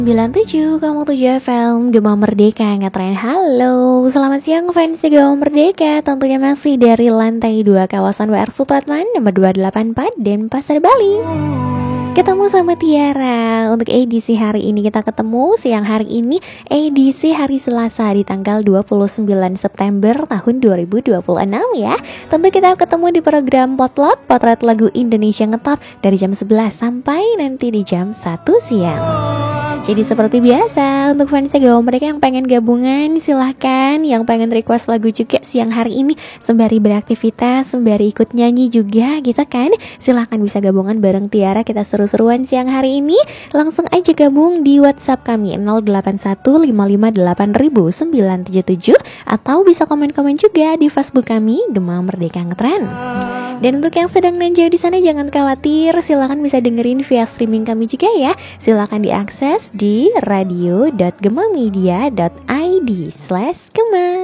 97,7 FM Gema Merdeka ngetren. Halo, selamat siang fans Gema Merdeka. Tentunya masih dari lantai 2 kawasan WR Supratman nomor 284 Denpasar, Bali. Ketemu sama Tiara. Untuk edisi hari ini kita ketemu siang hari ini, edisi hari Selasa di tanggal 29 September tahun 2026 ya. Tentu kita ketemu di program Potlot, Potret Lagu Indonesia Ngetop dari jam 11 sampai nanti di jam 1 siang. Jadi seperti biasa, untuk fans Gema Merdeka yang pengen gabungan silahkan, yang pengen request lagu juga siang hari ini sembari beraktivitas, sembari ikut nyanyi juga gitu kan, silahkan bisa gabungan bareng Tiara, kita seru-seruan siang hari ini. Langsung aja gabung di WhatsApp kami 081558900977 atau bisa komen-komen juga di Facebook kami Gema Merdeka Ngetren. Dan untuk yang sedang dan jauh di sana jangan khawatir, silakan bisa dengerin via streaming kami juga ya. Silakan diakses di radio.gemamedia.id/Gema.